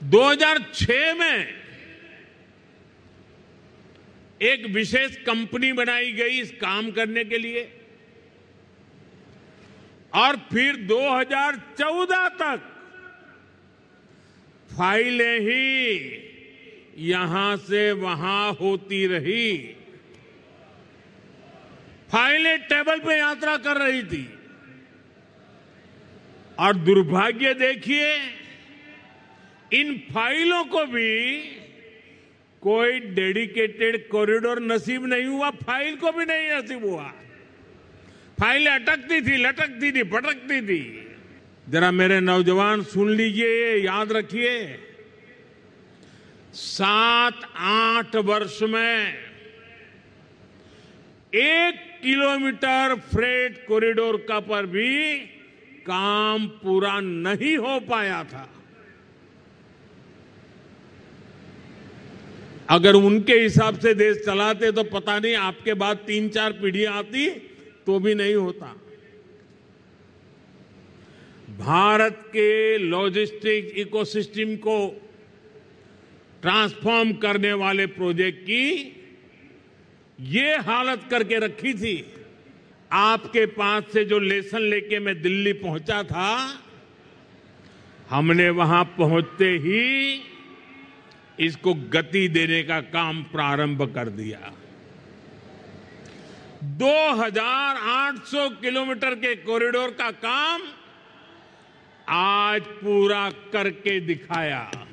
2006 में एक विशेष कंपनी बनाई गई इस काम करने के लिए और फिर 2014 तक फाइलें ही यहां से वहां होती रही। फाइलें टेबल पे यात्रा कर रही थी और दुर्भाग्य देखिए, इन फाइलों को भी कोई डेडिकेटेड कॉरिडोर नसीब नहीं हुआ, फाइल को भी नहीं नसीब हुआ। फाइलें अटकती थी, लटकती थी, भटकती थी। जरा मेरे नौजवान सुन लीजिए, याद रखिए, 7-8 वर्ष में 1 किलोमीटर फ्रेट कॉरिडोर का पर भी काम पूरा नहीं हो पाया था। अगर उनके हिसाब से देश चलाते तो पता नहीं आपके बाद 3-4 पीढ़ियां आती तो भी नहीं होता। भारत के लॉजिस्टिक इकोसिस्टम को ट्रांसफॉर्म करने वाले प्रोजेक्ट की ये हालत करके रखी थी। आपके पास से जो लेसन लेके मैं दिल्ली पहुंचा था, हमने वहां पहुंचते ही इसको गति देने का काम प्रारंभ कर दिया। 2800 किलोमीटर के कॉरिडोर का काम आज पूरा करके दिखाया।